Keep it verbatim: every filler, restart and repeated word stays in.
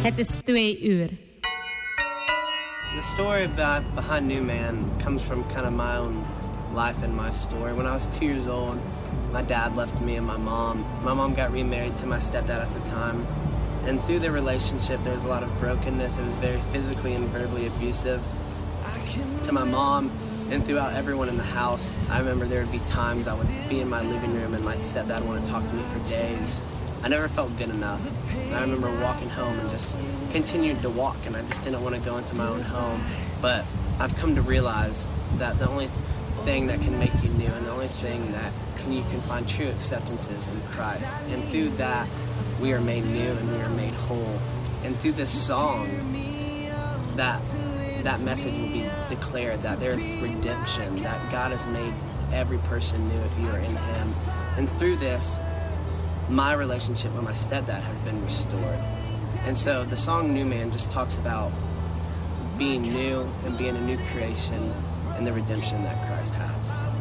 Het is twee uur. The story about, behind New Man comes from kind of my own life and my story. When I was two years old, my dad left me and my mom. My mom got remarried to my stepdad at the time. And through their relationship, there was a lot of brokenness. It was very physically and verbally abusive to my mom and throughout everyone in the house. I remember there would be times I would be in my living room and my stepdad wanted to talk to me for days. I never felt good enough. I remember walking home and just continued to walk, and I just didn't want to go into my own home. But I've come to realize that the only thing that can make you new and the only thing that can, you can find true acceptance is in Christ. And through that, we are made new and we are made whole. And through this song, that that message will be declared, that there's redemption, that God has made every person new if you are in Him. And through this, my relationship with my stepdad has been restored. And so the song New Man just talks about being new and being a new creation and the redemption that Christ has.